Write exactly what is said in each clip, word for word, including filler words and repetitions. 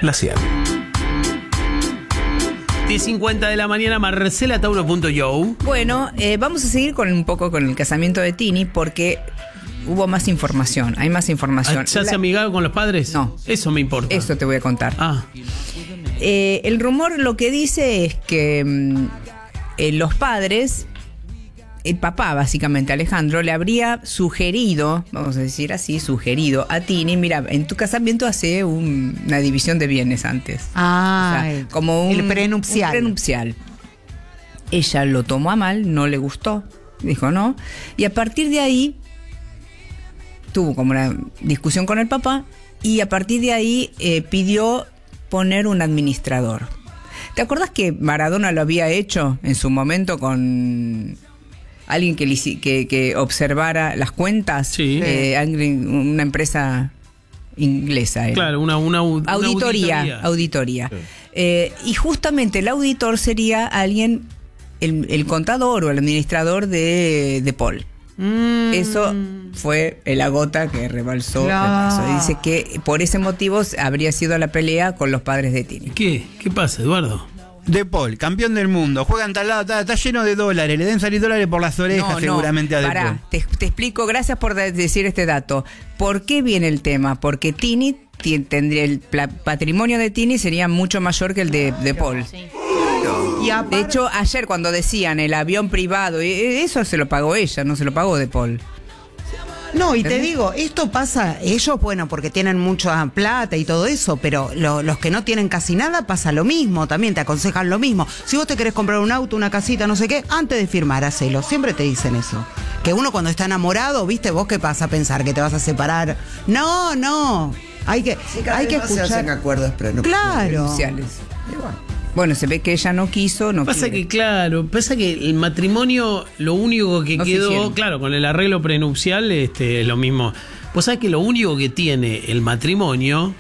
La cien. diez cincuenta de la mañana, Marcela Tauro punto io. Bueno, eh, vamos a seguir con un poco con el casamiento de Tini porque hubo más información, hay más información. ¿Ya se ha amigado con los padres? No. Eso me importa. Eso te voy a contar. Ah. Eh, el rumor lo que dice es que mm, eh, los padres, el papá básicamente, Alejandro, le habría sugerido, vamos a decir así, sugerido a Tini, mira, en tu casamiento hace un, una división de bienes antes. Ah, O sea, como un, el prenupcial. un prenupcial. Ella lo tomó a mal, no le gustó, dijo no, y a partir de ahí tuvo como una discusión con el papá y a partir de ahí eh, pidió poner un administrador. ¿Te acuerdas que Maradona lo había hecho en su momento con alguien que, que, que observara las cuentas? Sí. Eh, una empresa inglesa. Era. Claro, una, una, una auditoría. auditoría. auditoría. Sí. Eh, y justamente el auditor sería alguien, el, el contador o el administrador de, de Paul. Mm. Eso fue la gota que rebalsó Claro. el vaso. Dice que por ese motivo habría sido la pelea con los padres de Tini. ¿Qué? ¿Qué pasa, Eduardo? De Paul, campeón del mundo, juegan tal lado, está, está lleno de dólares, le deben salir dólares por las orejas seguramente a De pará, Paul. te, te explico, gracias por de- decir este dato. ¿Por qué viene el tema? Porque Tini ti- tendría el pla- patrimonio de Tini sería mucho mayor que el de, de Paul. Y aparte- De hecho, ayer cuando decían el avión privado, eh, eso se lo pagó ella, no se lo pagó de Paul. No, y te ¿Entendés? digo, esto pasa, ellos, bueno, porque tienen mucha plata y todo eso, pero lo- los que no tienen casi nada pasa lo mismo, también te aconsejan lo mismo. Si vos te querés comprar un auto, una casita, no sé qué, antes de firmar, hacelo. Siempre te dicen eso. Que uno cuando está enamorado, viste, vos qué pasa a pensar que te vas a separar. No, no. Hay que, Sí, cada hay que vez más se hacen escuchar. acuerdos prenupciales. Claro. Nupciales. Bueno, se ve que ella no quiso, no Pasa quiere. que, claro, pasa que el matrimonio, lo único que No se quedó, hicieron. claro, con el arreglo prenupcial, este, es lo mismo. Vos sabés que lo único que tiene el matrimonio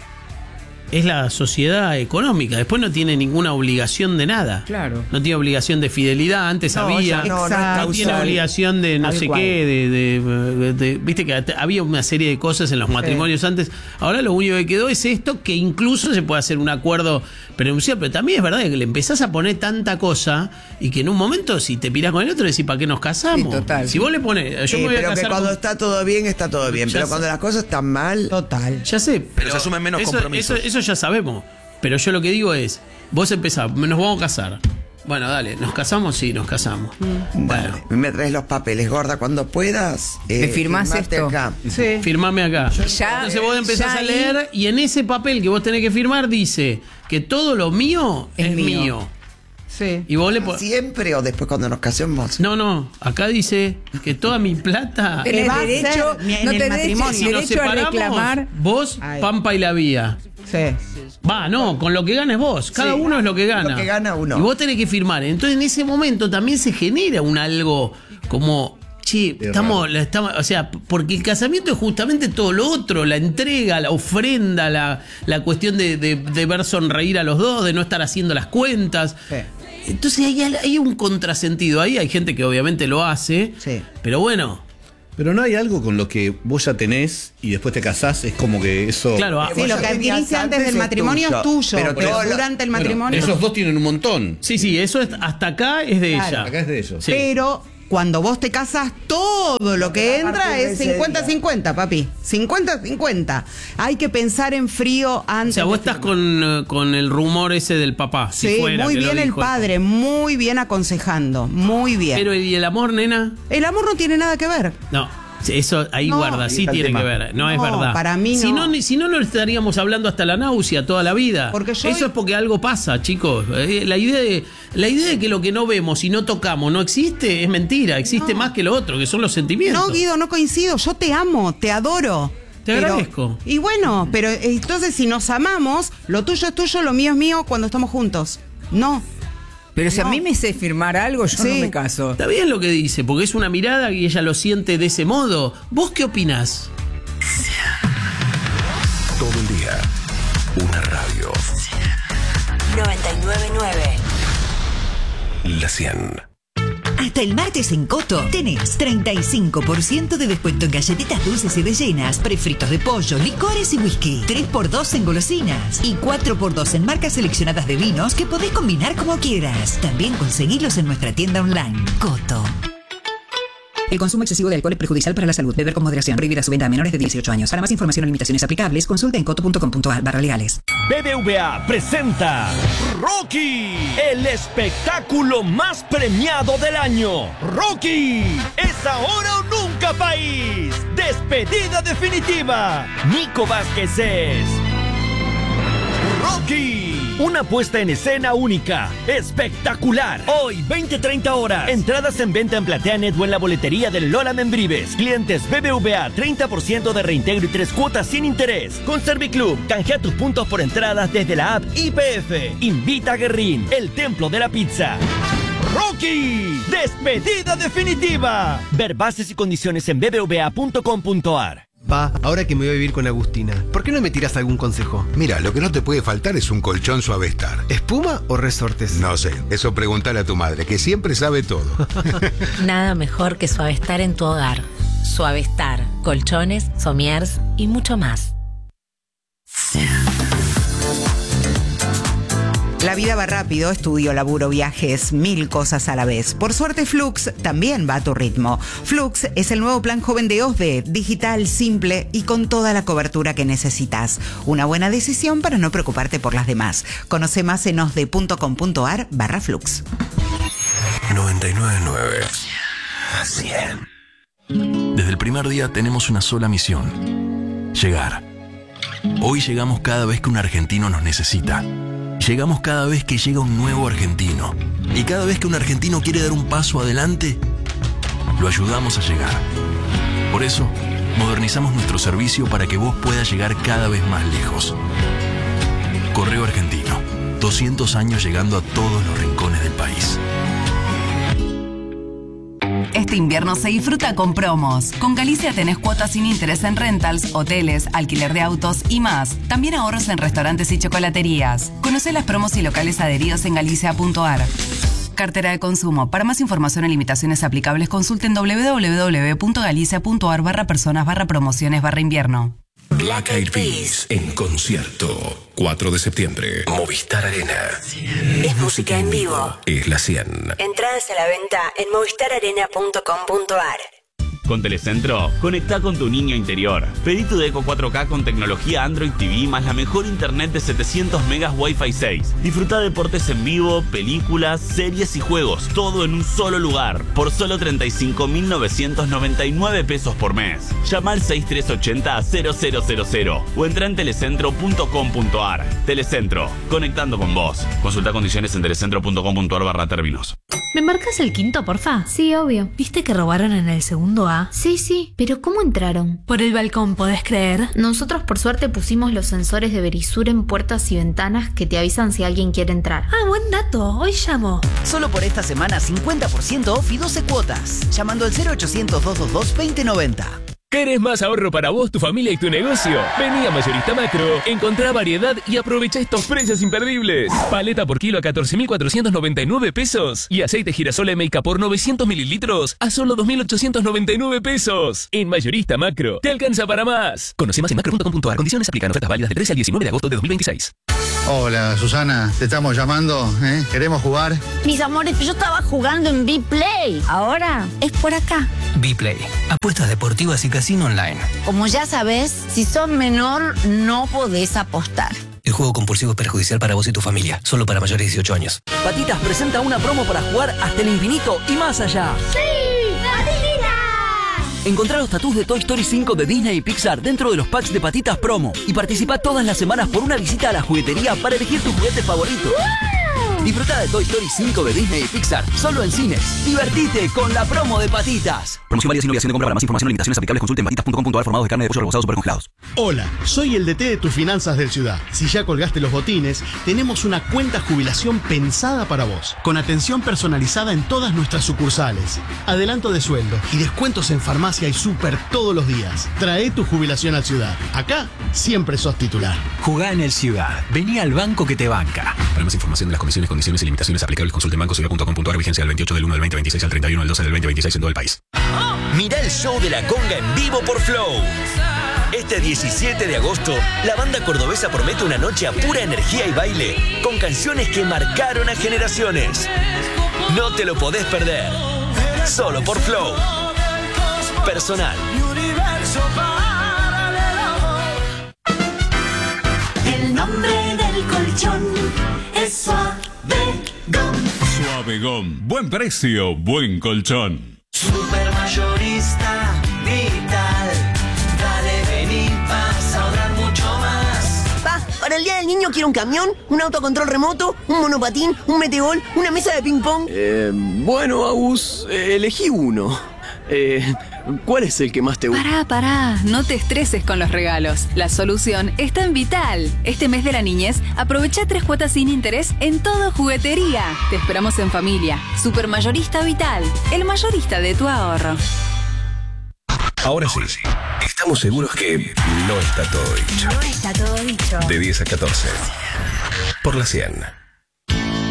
es la sociedad económica. Después no tiene ninguna obligación de nada. Claro. No tiene obligación de fidelidad, antes No, había. ya no, no es Exacto. No tiene causal. obligación de no Tal sé cual. qué, de, de- de- viste que at- había una serie de cosas en los matrimonios antes. Ahora lo único que quedó es esto, que incluso se puede hacer un acuerdo prenupcial, pero también es verdad que le empezás a poner tanta cosa y que en un momento si te pirás con el otro decís, ¿para qué nos casamos? Sí, total. Si vos le pones, yo Eh, me voy a pero que casar cuando con- está todo bien, está todo bien. Ya Pero sé. cuando las cosas están mal, Total. Ya sé, pero, se asumen menos eso, compromisos. Eso, eso ya sabemos. Pero yo lo que digo es, vos empezás, nos vamos a casar. Bueno, dale, ¿nos casamos? Sí, nos casamos. Bueno, dale, me traes los papeles, gorda, cuando puedas. Eh, ¿Me firmás firmate esto? acá. Sí. firmame acá. Ya- Entonces vos empezás ya a ahí- leer y en ese papel que vos tenés que firmar dice que todo lo mío es, Es mío. mío. Sí. Y vos le po- ¿Siempre o después cuando nos casemos? No, no, acá dice que toda mi plata... Tenés va a derecho, ser mi- en no el tenés matrimonio. si nos derecho a separamos, reclamar. vos, Ay. Pampa y la Vía. Sí. Va, no, con lo que ganes vos. Cada Sí, uno es lo que gana. lo que gana uno. Y vos tenés que firmar. Entonces en ese momento también se genera un algo como, che, estamos, la estamos, o sea, porque el casamiento es justamente todo lo otro, la entrega, la ofrenda, la, la cuestión de, de- de ver sonreír a los dos, de no estar haciendo las cuentas. Sí. Entonces hay, hay un contrasentido ahí, hay gente que obviamente lo hace, Sí. pero bueno, Pero no hay algo con lo que vos ya tenés y después te casás, es como que eso... claro, ah, Sí, Vos lo ya que tenías adquiriste antes del es matrimonio es tuyo, Pero pero, todo lo- durante el Bueno, matrimonio. esos dos tienen un montón. sí, sí, eso es, hasta acá es de Claro. ella. Acá es de ellos. Sí. Pero cuando vos te casas, todo lo que A partir entra de es ese cincuenta día. cincuenta, papi. cincuenta cincuenta. Hay que pensar en frío O antes. sea, vos de estás firmar. con, eh, con el rumor ese del papá. Si Sí, fuera muy que lo bien el dijo. padre, muy bien aconsejando, muy bien. Pero ¿y el amor, nena? El amor no tiene nada que ver. No. Eso ahí No. guarda, sí Ahí está el tiene tema. que ver. No, es No, verdad. para mí Si no. no, ni- si no, no estaríamos hablando hasta la náusea toda la vida. Porque yo- Eso es porque algo pasa, chicos. Eh, La idea de, la idea de que lo que no vemos y no tocamos no existe es mentira. Existe más que lo otro, que son los sentimientos. No, Guido, no coincido. Yo te amo, te adoro. Te Pero- agradezco. Y bueno, pero eh, entonces si nos amamos, lo tuyo es tuyo, lo mío es mío cuando estamos juntos. No. Pero si a No. mí me sé firmar algo, yo Sí. no me caso. Está bien lo que dice, porque es una mirada y ella lo siente de ese modo. ¿Vos qué opinás? Todo el día. Una radio. noventa y nueve punto nueve. La cien. Hasta el martes en Coto tenés treinta y cinco por ciento de descuento en galletitas dulces y rellenas, prefritos de pollo, licores y whisky. tres por dos en golosinas y cuatro por dos en marcas seleccionadas de vinos que podés combinar como quieras. También conseguilos en nuestra tienda online. Coto. El consumo excesivo de alcohol es perjudicial para la salud. Beber con moderación. Prohibida su venta a menores de dieciocho años. Para más información o limitaciones aplicables, consulta en coto punto com punto a r barra legales. B B V A presenta Rocky, el espectáculo más premiado del año. Rocky, es ahora o nunca, país. Despedida definitiva. Nico Vázquez es Rocky, una puesta en escena única, espectacular. Hoy, veinte treinta horas. Entradas en venta en PlateaNet o en la boletería del Lola Membrives. Clientes B B V A, treinta por ciento de reintegro y tres cuotas sin interés. Con Serviclub, canjea tus puntos por entradas desde la app I P F. Invita a Guerrín, el templo de la pizza. Rocky, despedida definitiva. Ver bases y condiciones en b b v a punto com punto a r. Pa, ahora que me voy a vivir con Agustina, ¿por qué no me tiras algún consejo? Mira, lo que no te puede faltar es un colchón Suavestar. ¿Espuma o resortes? No sé, eso pregúntale a tu madre, que siempre sabe todo. Nada mejor que Suavestar en tu hogar. Suavestar, colchones, somiers y mucho más. La vida va rápido, estudio, laburo, viajes, mil cosas a la vez. Por suerte, Flux también va a tu ritmo. Flux es el nuevo plan joven de OSDE, digital, simple y con toda la cobertura que necesitas. Una buena decisión para no preocuparte por las demás. Conoce más en osde punto com punto a r barra Flux. noventa y nueve punto nueve a cien. Desde el primer día tenemos una sola misión: llegar. Hoy llegamos cada vez que un argentino nos necesita. Llegamos cada vez que llega un nuevo argentino. Y cada vez que un argentino quiere dar un paso adelante, lo ayudamos a llegar. Por eso, modernizamos nuestro servicio para que vos puedas llegar cada vez más lejos. Correo Argentino. doscientos años llegando a todos los rincones del país. Este invierno se disfruta con promos. Con Galicia tenés cuotas sin interés en rentals, hoteles, alquiler de autos y más. También ahorros en restaurantes y chocolaterías. Conocé las promos y locales adheridos en galicia punto a r. Cartera de consumo. Para más información o limitaciones aplicables, consulten w w w punto galicia punto a r barra personas barra promociones barra invierno. Black Eyed Peas en concierto. cuatro de septiembre. Movistar Arena. Es música en vivo. Es la cien. Entradas a la venta en movistar arena punto com punto a r. Con Telecentro, conectá con tu niño interior. Pedí tu Deco cuatro K con tecnología Android T V más la mejor internet de setecientos megas Wi-Fi seis. Disfruta deportes en vivo, películas, series y juegos, todo en un solo lugar, por solo treinta y cinco mil novecientos noventa y nueve pesos por mes. Llama al seis tres ocho cero cero cero cero cero o entra en telecentro punto com punto a r. Telecentro, conectando con vos. Consulta condiciones en telecentro punto com punto a r barra términos. ¿Me marcas el quinto, porfa? Sí, obvio. ¿Viste que robaron en el segundo A? Sí, sí, pero ¿cómo entraron? Por el balcón, ¿podés creer? Nosotros por suerte pusimos los sensores de Verisur en puertas y ventanas que te avisan si alguien quiere entrar. Ah, buen dato, hoy llamo. Solo por esta semana cincuenta por ciento off y doce cuotas. Llamando al cero ochocientos, doscientos veintidós, veinte noventa. ¿Querés más ahorro para vos, tu familia y tu negocio? Vení a Mayorista Macro, encontrá variedad y aprovecha estos precios imperdibles. Paleta por kilo a catorce mil cuatrocientos noventa y nueve pesos y aceite girasol M K por novecientos mililitros a solo dos mil ochocientos noventa y nueve pesos. En Mayorista Macro, te alcanza para más. Conoce más en macro punto com punto a r. Condiciones aplican. Ofertas válidas del trece al diecinueve de agosto de dos mil veintiséis. Hola, Susana, te estamos llamando, ¿eh? ¿Queremos jugar? Mis amores, yo estaba jugando en B-Play. Ahora es por acá. B-Play, apuestas deportivas y casino online. Como ya sabes, si sos menor, no podés apostar. El juego compulsivo es perjudicial para vos y tu familia. Solo para mayores de dieciocho años. Patitas presenta una promo para jugar hasta el infinito y más allá. ¡Sí! ¡Patitas! Encontrá los tatús de Toy Story cinco de Disney y Pixar dentro de los packs de Patitas Promo. Y participa todas las semanas por una visita a la juguetería para elegir tu juguete favorito. ¡Wow! Disfruta de Toy Story cinco de Disney y Pixar, solo en cines. Divertite con la promo de Patitas. Promoción válida sin obligación de compra. Para más información o limitaciones aplicables consulte en patitas punto com punto a r. Formados de carne de pollo rebozados supercongelados. Hola, soy el D T de tus finanzas del Ciudad. Si ya colgaste los botines, tenemos una cuenta jubilación pensada para vos, con atención personalizada en todas nuestras sucursales, adelanto de sueldo y descuentos en farmacia y súper todos los días. Trae tu jubilación al Ciudad. Acá siempre sos titular. Jugá en el Ciudad. Vení al banco que te banca. Para más información de las condiciones, Condiciones y limitaciones aplicables. Consulte en banco ciudad punto com punto a r. Vigencia del veintiocho del uno del veinte veintiséis al treinta y uno del doce del veinte veintiséis en todo el país. Mirá el show de La Conga en vivo por Flow. Este diecisiete de agosto, la banda cordobesa promete una noche a pura energía y baile, con canciones que marcaron a generaciones. No te lo podés perder. Solo por Flow. Personal. El nombre del colchón es Suavegom. Suavegom. Buen precio, buen colchón. Supermayorista Vital. Dale, vení, vas a ahorrar mucho más. Pa, para el Día del Niño quiero un camión, un auto a control remoto, un monopatín, un metegol, una mesa de ping pong. Eh, bueno, Agus, eh, elegí uno. Eh, ¿cuál es el que más te gusta? Pará, pará, no te estreses con los regalos. La solución está en Vital. Este mes de la niñez, aprovecha tres cuotas sin interés en todo juguetería. Te esperamos en familia. Supermayorista Vital, el mayorista de tu ahorro. Ahora sí, estamos seguros que no está todo dicho. No está todo dicho. De diez a catorce. Por la cien.